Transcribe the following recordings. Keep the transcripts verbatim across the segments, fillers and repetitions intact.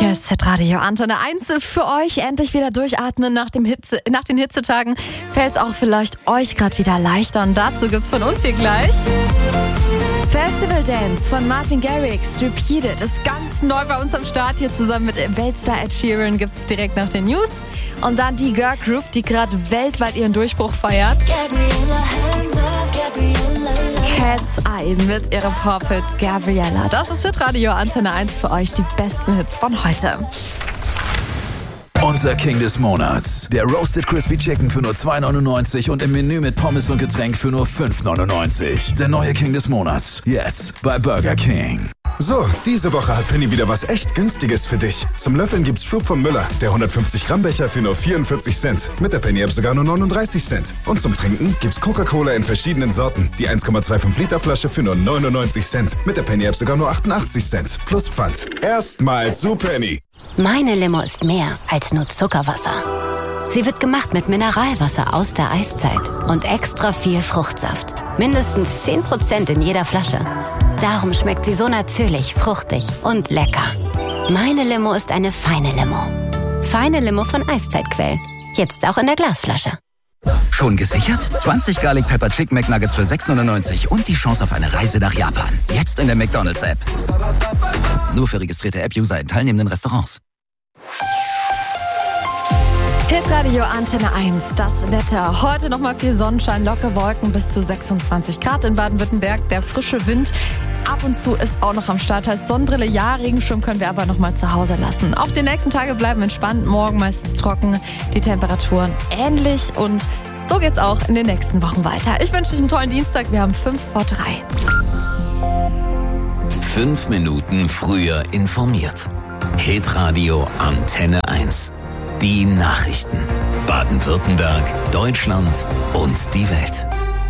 Hier ist Hitradio Antenne eins für euch. Endlich wieder durchatmen nach, dem Hitze, nach den Hitzetagen. Fällt es auch vielleicht euch gerade wieder leichter. Und dazu gibt's von uns hier gleich Festival Dance von Martin Garrix. Repeated ist ganz neu bei uns am Start. Hier zusammen mit Weltstar Ed Sheeran gibt's direkt nach den News. Und dann die Girl Group, die gerade weltweit ihren Durchbruch feiert. Cat's Eye mit ihrem Pop-Hit Gabriella. Das ist Hitradio Antenne eins für euch, die besten Hits von heute. Unser King des Monats. Der Roasted Crispy Chicken für nur zwei neunundneunzig und im Menü mit Pommes und Getränk für nur fünf neunundneunzig. Der neue King des Monats. Jetzt bei Burger King. So, diese Woche hat Penny wieder was echt Günstiges für dich. Zum Löffeln gibt's Flug von Müller, der hundertfünfzig Gramm Becher für nur vierundvierzig Cent. Mit der Penny-App sogar nur neununddreißig Cent. Und zum Trinken gibt's Coca-Cola in verschiedenen Sorten. Die eins Komma fünfundzwanzig Liter Flasche für nur neunundneunzig Cent. Mit der Penny-App sogar nur achtundachtzig Cent. Plus Pfand. Erstmal zu Penny. Meine Limo ist mehr als nur Zuckerwasser. Sie wird gemacht mit Mineralwasser aus der Eiszeit und extra viel Fruchtsaft. Mindestens zehn Prozent in jeder Flasche. Darum schmeckt sie so natürlich, fruchtig und lecker. Meine Limo ist eine feine Limo. Feine Limo von Eiszeitquell. Jetzt auch in der Glasflasche. Schon gesichert? zwanzig Garlic Pepper Chicken McNuggets für sechs neunundneunzig und die Chance auf eine Reise nach Japan. Jetzt in der McDonald's-App. Nur für registrierte App-User in teilnehmenden Restaurants. Hitradio Antenne eins, das Wetter. Heute nochmal viel Sonnenschein, lockere Wolken bis zu sechsundzwanzig Grad in Baden-Württemberg. Der frische Wind ab und zu ist auch noch am Start. Heißt Sonnenbrille, ja, Regenschirm können wir aber nochmal zu Hause lassen. Auch die nächsten Tage bleiben entspannt, morgen meistens trocken, die Temperaturen ähnlich und so geht's auch in den nächsten Wochen weiter. Ich wünsche euch einen tollen Dienstag, wir haben fünf vor drei. Fünf Minuten früher informiert. Hitradio Antenne eins. Die Nachrichten. Baden-Württemberg, Deutschland und die Welt.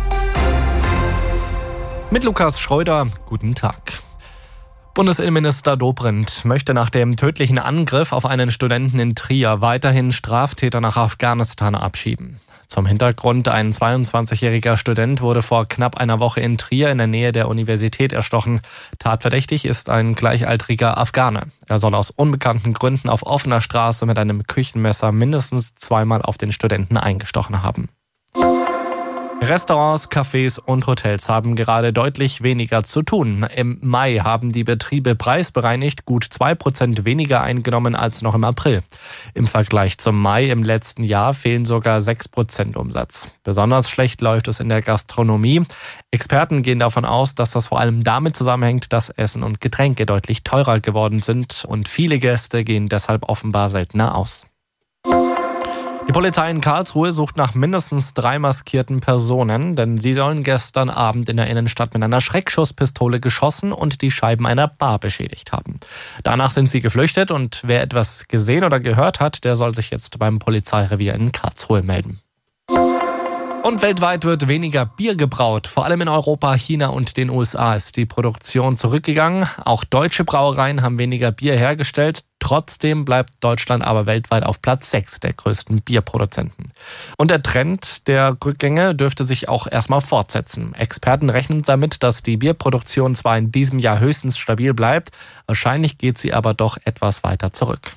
Mit Lukas Schröder, guten Tag. Bundesinnenminister Dobrindt möchte nach dem tödlichen Angriff auf einen Studenten in Trier weiterhin Straftäter nach Afghanistan abschieben. Zum Hintergrund, ein zweiundzwanzigjähriger Student wurde vor knapp einer Woche in Trier in der Nähe der Universität erstochen. Tatverdächtig ist ein gleichaltriger Afghane. Er soll aus unbekannten Gründen auf offener Straße mit einem Küchenmesser mindestens zweimal auf den Studenten eingestochen haben. Restaurants, Cafés und Hotels haben gerade deutlich weniger zu tun. Im Mai haben die Betriebe preisbereinigt gut zwei Prozent weniger eingenommen als noch im April. Im Vergleich zum Mai im letzten Jahr fehlen sogar sechs Prozent Umsatz. Besonders schlecht läuft es in der Gastronomie. Experten gehen davon aus, dass das vor allem damit zusammenhängt, dass Essen und Getränke deutlich teurer geworden sind und viele Gäste gehen deshalb offenbar seltener aus. Die Polizei in Karlsruhe sucht nach mindestens drei maskierten Personen, denn sie sollen gestern Abend in der Innenstadt mit einer Schreckschusspistole geschossen und die Scheiben einer Bar beschädigt haben. Danach sind sie geflüchtet und wer etwas gesehen oder gehört hat, der soll sich jetzt beim Polizeirevier in Karlsruhe melden. Und weltweit wird weniger Bier gebraut. Vor allem in Europa, China und den U S A ist die Produktion zurückgegangen. Auch deutsche Brauereien haben weniger Bier hergestellt. Trotzdem bleibt Deutschland aber weltweit auf Platz sechs der größten Bierproduzenten. Und der Trend der Rückgänge dürfte sich auch erstmal fortsetzen. Experten rechnen damit, dass die Bierproduktion zwar in diesem Jahr höchstens stabil bleibt, wahrscheinlich geht sie aber doch etwas weiter zurück.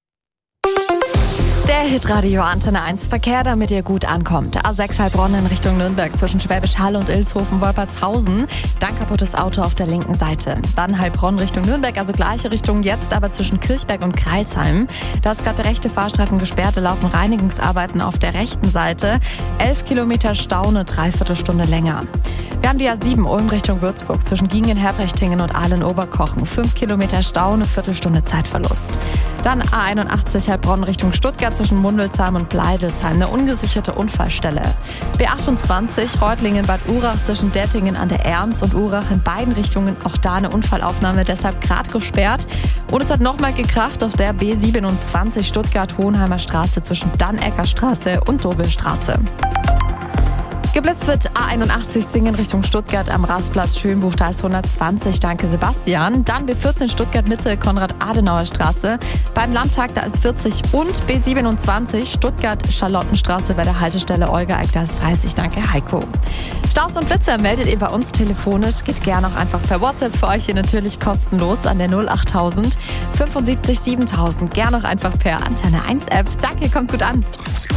Der Hitradio Antenne eins Verkehr, damit ihr gut ankommt. A sechs Heilbronn in Richtung Nürnberg zwischen Schwäbisch Hall und Ilshofen-Wolpertshausen. Dann kaputtes Auto auf der linken Seite. Dann Heilbronn Richtung Nürnberg, also gleiche Richtung, jetzt aber zwischen Kirchberg und Kreilsheim. Da ist gerade der rechte Fahrstreifen gesperrt, da laufen Reinigungsarbeiten auf der rechten Seite. Elf Kilometer Stau, eine Dreiviertelstunde länger. Wir haben die A sieben Ulm Richtung Würzburg zwischen Giengen, Herbrechtinghen und Aalen-Oberkochen. Fünf Kilometer Stau, eine Viertelstunde Zeitverlust. Dann A einundachtzig Heilbronn Richtung Stuttgart zwischen Mundelsheim und Bleidelsheim, eine ungesicherte Unfallstelle. B achtundzwanzig Reutlingen-Bad Urach zwischen Dettingen an der Erms und Urach in beiden Richtungen, auch da eine Unfallaufnahme, deshalb gerade gesperrt. Und es hat nochmal gekracht auf der B siebenundzwanzig Stuttgart-Hohenheimer Straße zwischen Dannecker Straße und Dobelstraße. Geblitzt wird A einundachtzig Singen Richtung Stuttgart am Rastplatz Schönbuch, da ist hundertzwanzig, danke Sebastian. Dann B vierzehn Stuttgart Mitte, Konrad-Adenauer-Straße. Beim Landtag, da ist vierzig und B siebenundzwanzig Stuttgart Charlottenstraße bei der Haltestelle Olga-Eck, da ist dreißig, danke Heiko. Staus und Blitzer meldet ihr bei uns telefonisch, geht gerne auch einfach per WhatsApp für euch hier natürlich kostenlos an der null achttausend fünfundsiebzig siebentausend. Gerne auch einfach per Antenne eins App. Danke, kommt gut an.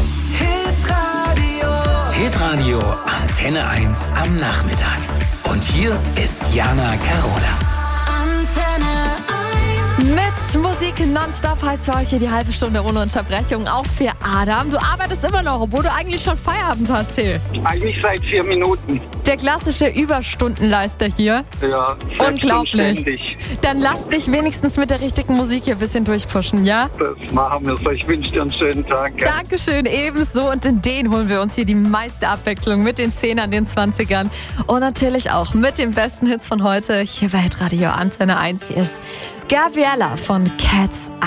Hitradio Antenne eins am Nachmittag. Und hier ist Jana Carola. Antenne eins. Mit Musik nonstop heißt für euch hier die halbe Stunde ohne Unterbrechung. Auch für Adam. Du arbeitest immer noch, obwohl du eigentlich schon Feierabend hast, Till. Eigentlich seit vier Minuten. Der klassische Überstundenleister hier. Ja, unglaublich. Dann lass dich wenigstens mit der richtigen Musik hier ein bisschen durchpushen, ja? Das machen wir so. Ich wünsche dir einen schönen Tag. Ja? Dankeschön, ebenso. Und in den holen wir uns hier die meiste Abwechslung mit den Zehnern, den Zwanzigern und natürlich auch mit den besten Hits von heute. Hier bei Hitradio Antenne eins. Hier ist Gabriella von Cat's